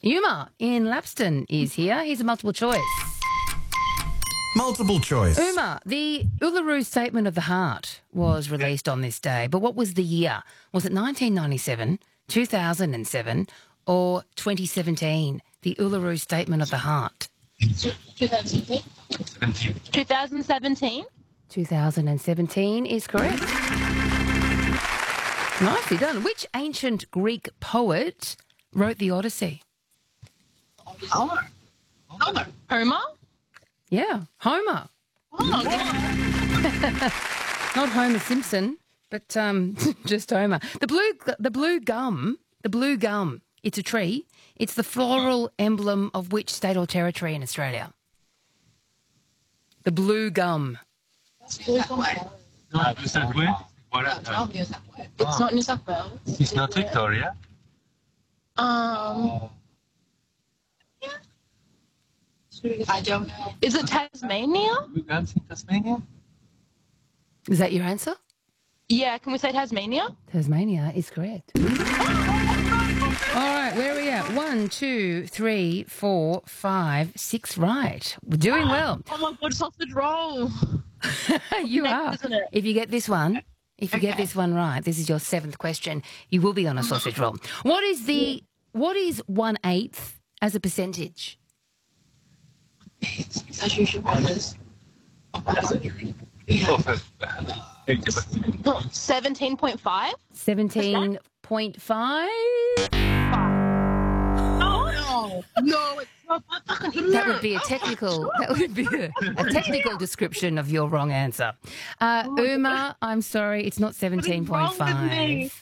Yuma in Lapston is here. Here's a multiple choice. Multiple choice. Uma, the Uluru Statement of the Heart was released on this day, but what was the year? Was it 1997, 2007 or 2017? The Uluru Statement of the Heart. 2017. 2017. 2017 is correct. Nicely done. Which ancient Greek poet wrote the Odyssey? Homer. Yeah, Homer. Oh, yeah. Not Homer Simpson, but just Homer. The blue gum, it's a tree. It's the floral emblem of which state or territory in Australia? The blue gum. New South Wales. New South Wales? It's not New South Wales. It's not Victoria. I don't know. Is it Tasmania? Blue gums in Tasmania? Is that your answer? Yeah, can we say Tasmania? Tasmania is correct. All right, where are we at? 1, 2, 3, 4, 5, 6 right. We're doing well. Oh my God, sausage roll. You Next, are. isn't it? If you get this one, get this one right, this is your 7th question, you will be on a sausage roll. What is 1/8 as a percentage? 17.5. 17.5? Oh no, it's not. That would be a technical. That would be a technical description of your wrong answer. Uma, I'm sorry, it's not 17.5.